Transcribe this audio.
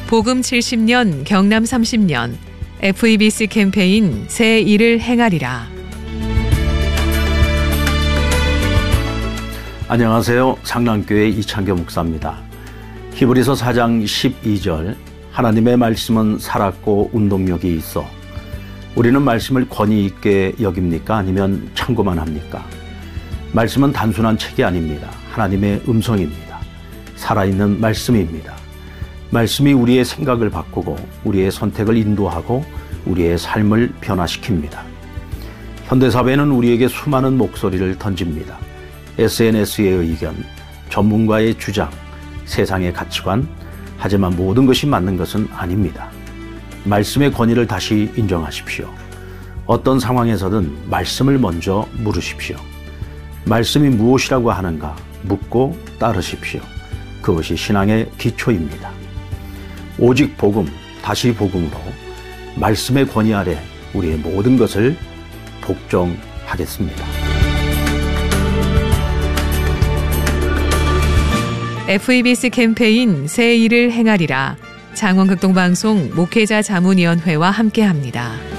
복음 70년 경남 30년 FEBC 캠페인 새 일을 행하리라. 안녕하세요. 상랑교회 이창교 목사입니다. 히브리서 4장 12절 하나님의 말씀은 살았고 운동력이 있어. 우리는 말씀을 권위 있게 여깁니까? 아니면 참고만 합니까? 말씀은 단순한 책이 아닙니다. 하나님의 음성입니다. 살아있는 말씀입니다. 말씀이 우리의 생각을 바꾸고 우리의 선택을 인도하고 우리의 삶을 변화시킵니다. 현대사회는 우리에게 수많은 목소리를 던집니다. SNS의 의견, 전문가의 주장, 세상의 가치관, 하지만 모든 것이 맞는 것은 아닙니다. 말씀의 권위를 다시 인정하십시오. 어떤 상황에서든 말씀을 먼저 물으십시오. 말씀이 무엇이라고 하는가 묻고 따르십시오. 그것이 신앙의 기초입니다. 오직 복음, 다시 복음으로 말씀의 권위 아래 우리의 모든 것을 복종하겠습니다. FEBC 캠페인 새 일을 행하리라. 장원극동방송 목회자 자문위원회와 함께합니다.